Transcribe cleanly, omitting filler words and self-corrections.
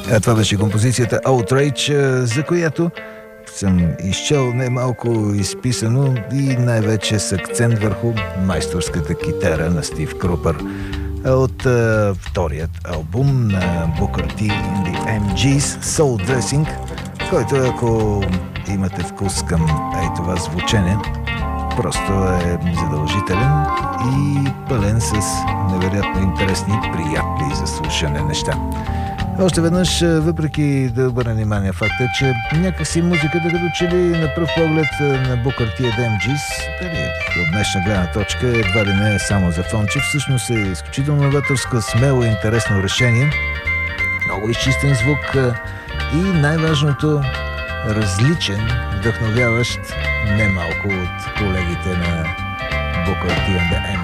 Това беше композицията Outrage, за която съм изчел немалко изписано и най-вече с акцент върху майсторската китара на Стив Крупър от вторият албум на Booker T and the MGs, Soul Dressing, който, ако имате вкус към това звучене, просто е задължителен и пълен с невероятно интересни, приятни за слушане неща. Още веднъж, въпреки да обърна внимание факта, че някакси музиката като че ли на пръв поглед на Booker T and the MGs, от днешна гледна точка едва ли не е само за фонче, всъщност е изключително новаторско, смело и интересно решение, много изчистен звук и най-важното различен, вдъхновяващ немалко от колегите на Booker T and the